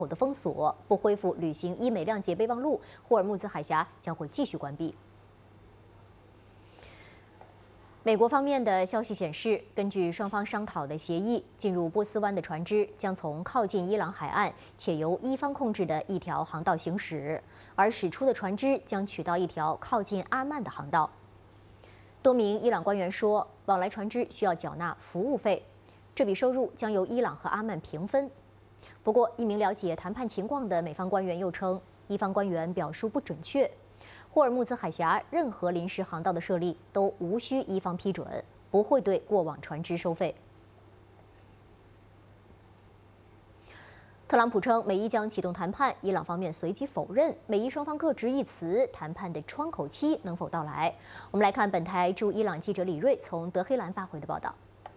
口的封锁，不恢复履行伊美谅解备忘录，霍尔木兹海峡将会继续关闭。美国方面的消息显示，根据双方商讨的协议，进入波斯湾的船只将从靠近伊朗海岸且由伊方控制的一条航道行驶，而驶出的船只将取到一条靠近阿曼的航道。多名伊朗官员说，往来船只需要缴纳服务费，这笔收入将由伊朗和阿曼平分。不过，一名了解谈判情况的美方官员又称，伊方官员表述不准确。霍尔木兹海峡任何临时航道的设立都无需伊方批准，不会对过往船只收费。特朗普称美伊将启动谈判，伊朗方面随即否认，美伊双方各执一词，谈判的窗口期能否到来？我们来看本台驻伊朗记者李锐从德黑兰发回的报道。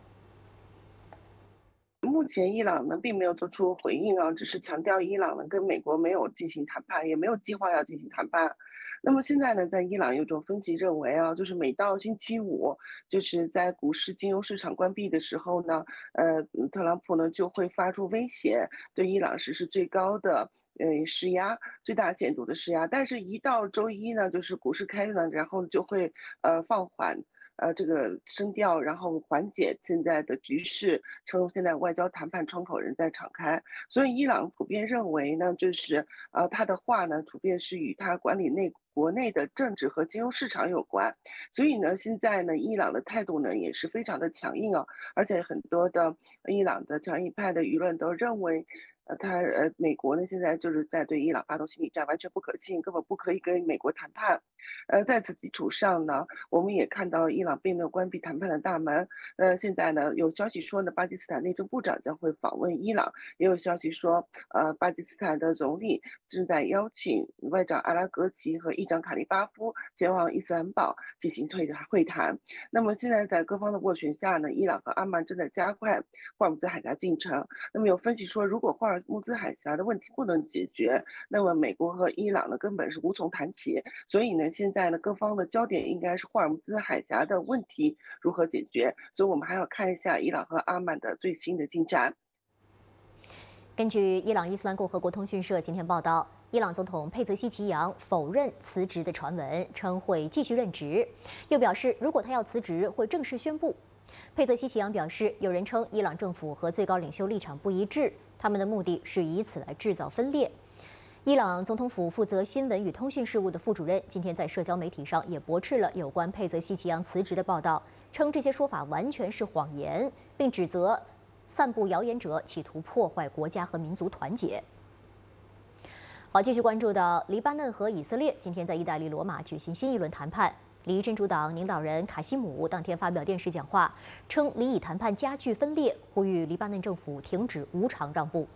目前伊朗呢并没有做出回应啊，只是强调伊朗呢跟美国没有进行谈判，也没有计划要进行谈判。那么现在呢，在伊朗有种分歧认为啊，就是每到星期五，就是在股市、金融市场关闭的时候呢，特朗普呢就会发出威胁，对伊朗实施最高的施压，最大限度的施压。但是，一到周一呢，就是股市开呢，然后就会放缓。这个声调，然后缓解现在的局势，称现在外交谈判窗口仍在敞开。所以伊朗普遍认为呢，就是他的话呢，普遍是与他管理国内的政治和金融市场有关。所以呢，现在呢，伊朗的态度呢也是非常的强硬啊，而且很多的伊朗的强硬派的舆论都认为。美国呢现在就是在对伊朗发动心理战，完全不可信，根本不可以跟美国谈判。在此基础上呢，我们也看到伊朗并没有关闭谈判的大门。现在呢，有消息说呢，巴基斯坦内政部长将会访问伊朗，也有消息说，巴基斯坦的总理正在邀请外长阿拉格齐和议长卡利巴夫前往伊斯兰堡进行会谈。那么现在在各方的斡旋下呢，伊朗和阿曼正在加快霍尔木兹海峡进程。那么有分析说，如果霍尔木兹海峡的问题不能解决，那么美国和伊朗呢根本是无从谈起。所以呢，现在呢各方的焦点应该是霍尔木兹海峡的问题如何解决。所以我们还要看一下伊朗和阿曼的最新的进展。 根据伊朗伊斯兰共和国通讯社今天报道，伊朗总统佩泽西奇扬否认辞职的传闻，称会继续任职，又表示如果他要辞职，会正式宣布。佩泽西奇扬表示，有人称伊朗政府和最高领袖立场不一致，他们的目的是以此来制造分裂。伊朗总统府负责新闻与通讯事务的副主任今天在社交媒体上也驳斥了有关佩泽西奇扬辞职的报道，称这些说法完全是谎言，并指责散布谣言者企图破坏国家和民族团结。好，继续关注到黎巴嫩和以色列今天在意大利罗马举行新一轮谈判。黎真主党领导人卡西姆当天发表电视讲话，称黎以谈判加剧分裂，呼吁黎巴嫩政府停止无偿让步。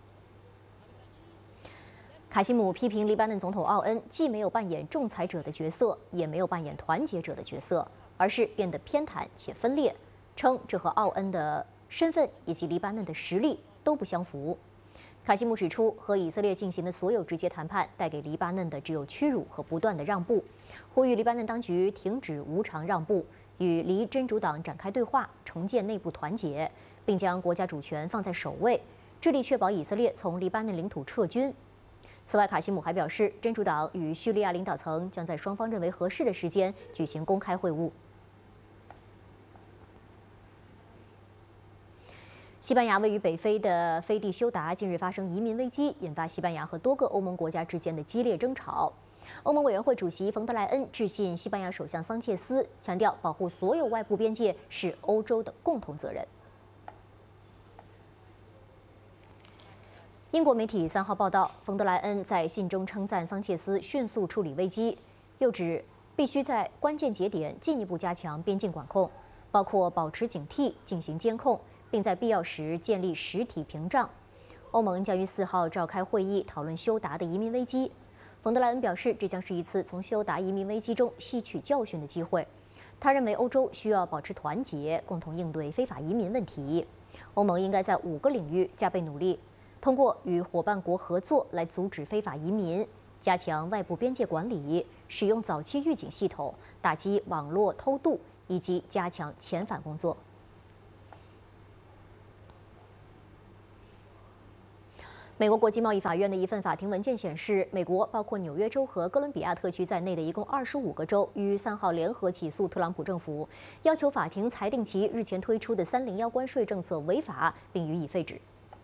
卡西姆批评黎巴嫩总统奥恩既没有扮演仲裁者的角色，也没有扮演团结者的角色，而是变得偏袒且分裂，称这和奥恩的身份以及黎巴嫩的实力都不相符。卡西姆指出，和以色列进行的所有直接谈判带给黎巴嫩的只有屈辱和不断的让步，呼吁黎巴嫩当局停止无偿让步，与黎真主党展开对话，重建内部团结，并将国家主权放在首位，致力确保以色列从黎巴嫩领土撤军。此外，卡西姆还表示，真主党与叙利亚领导层将在双方认为合适的时间举行公开会晤。西班牙位于北非的飞地休达近日发生移民危机，引发西班牙和多个欧盟国家之间的激烈争吵。欧盟委员会主席冯德莱恩致信西班牙首相桑切斯，强调保护所有外部边界是欧洲的共同责任。英国媒体3号报道，冯德莱恩在信中称赞桑切斯迅速处理危机，又指必须在关键节点进一步加强边境管控，包括保持警惕、进行监控，并在必要时建立实体屏障。欧盟将于4号召开会议讨论休达的移民危机。冯德莱恩表示，这将是一次从休达移民危机中吸取教训的机会。他认为欧洲需要保持团结，共同应对非法移民问题。欧盟应该在5个领域加倍努力，通过与伙伴国合作来阻止非法移民，加强外部边界管理，使用早期预警系统，打击网络偷渡，以及加强遣返工作。 美国国际贸易法院的一份法庭文件显示，美国包括纽约州和哥伦比亚特区在内的一共25个州于3号联合起诉特朗普政府，要求法庭裁定其日前推出的301关税政策违法，并予以废止。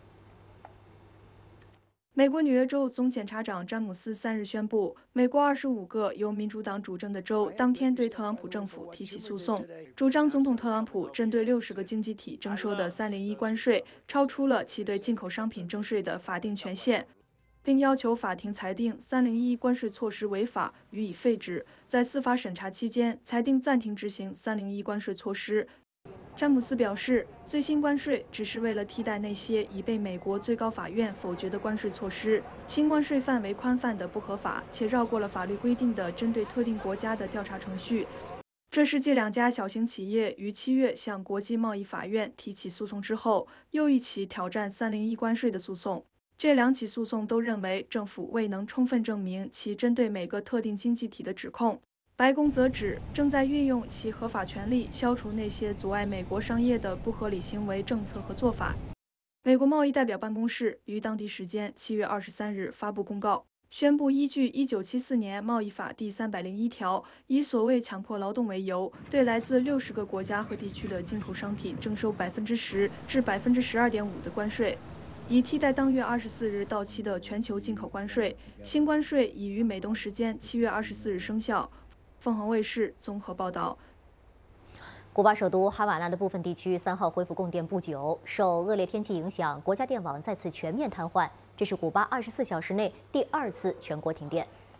美国纽约州总检察长詹姆斯3日宣布，美国25个由民主党主政的州当天对特朗普政府提起诉讼，主张总统特朗普针对60个经济体征收的301关税超出了其对进口商品征税的法定权限，并要求法庭裁定301关税措施违法，予以废止。在司法审查期间，裁定暂停执行301关税措施。詹姆斯表示，最新关税只是为了替代那些已被美国最高法院否决的关税措施。新关税范围宽泛的不合法，且绕过了法律规定的针对特定国家的调查程序。这是继2家小型企业于7月向国际贸易法院提起诉讼之后，又一起挑战301关税的诉讼。这2起诉讼都认为政府未能充分证明其针对每个特定经济体的指控。白宫则指正在运用其合法权利消除那些阻碍美国商业的不合理行为、政策和做法。美国贸易代表办公室于当地时间7月23日发布公告，宣布依据1974年贸易法第301条，以所谓强迫劳动为由，对来自60个国家和地区的进口商品征收10%至12.5%的关税，以替代当月24日到期的全球进口关税。新关税已于美东时间7月24日生效。凤凰卫视综合报道。 古巴首都哈瓦那的部分地区3号恢复供电不久，受恶劣天气影响，国家电网再次全面瘫痪，这是古巴24小时内第2次全国停电。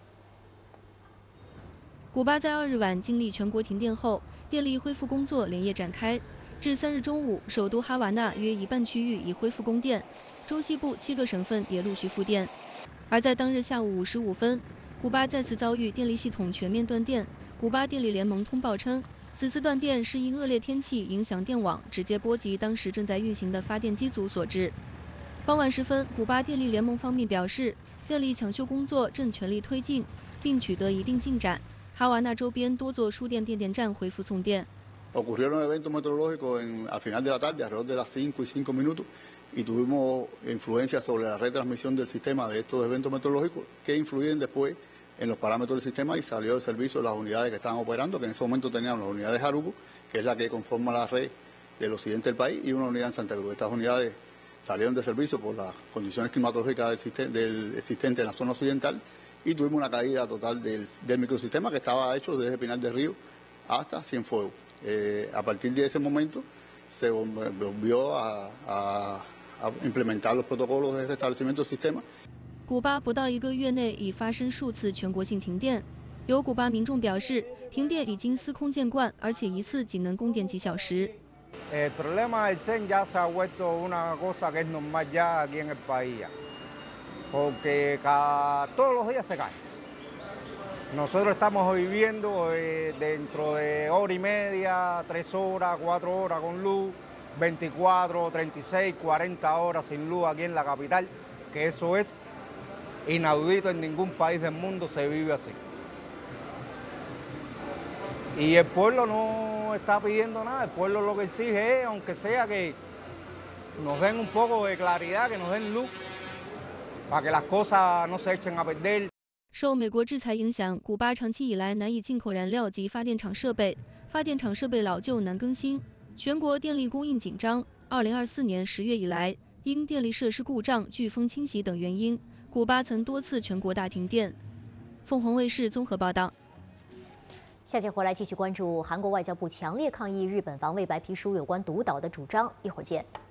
古巴在2日晚经历全国停电后，电力恢复工作连夜展开。至3日中午，首都哈瓦那约一半区域已恢复供电，中西部7个省份也陆续复电。而在当日下午5时5分，古巴再次遭遇电力系统全面断电。古巴电力联盟通报称，此次断电是因恶劣天气影响电网，直接波及当时正在运行的发电机组所致。傍晚时分，古巴电力联盟方面表示，电力抢修工作正全力推进，并取得一定进展。哈瓦那周边多座输电变电站恢复送电。 Ocurrieron eventos meteorológicos al final de la tarde, alrededor de las 5:05, y tuvimos influencia sobre la retransmisión del sistema de estos eventos meteorológicos que influyen después en los parámetros del sistema y salió de servicio las unidades que estaban operando, que en ese momento teníamos las unidades de Haruku, que es la que conforma la red del occidente del país, y una unidad en Santa Cruz. Estas unidades salieron de servicio por las condiciones climatológicas existentes en la zona occidental y tuvimos una caída total del microsistema que estaba hecho desde Pinar del Río hasta Cienfuegos. A partir de ese momento se volvió a implementar los protocolos de restablecimiento del sistema. 古巴不到1个月内已发生数次全国性停电，有古巴民众表示，停电已经司空见惯，而且一次仅能供电几小时。 El problema del CEN ya se ha vuelto una cosa que es normal ya aquí en el país, porque todos los días se cae. Nosotros estamos viviendo dentro de hora y media, 3 horas, 4 horas con luz, 24, 36, 40 horas sin luz aquí en la capital, que eso es inaudito, en ningún país del mundo se vive así. Y el pueblo no está pidiendo nada, el pueblo lo que exige es, aunque sea que nos den un poco de claridad, que nos den luz, para que las cosas no se echen a perder. 受美国制裁影响，古巴长期以来难以进口燃料及发电厂设备，发电厂设备老旧难更新，全国电力供应紧张。2024年10月以来，因电力设施故障、飓风侵袭等原因，古巴曾多次全国大停电。凤凰卫视综合报道。 下节回来继续关注韩国外交部强烈抗议日本防卫白皮书有关独岛的主张，一会儿见。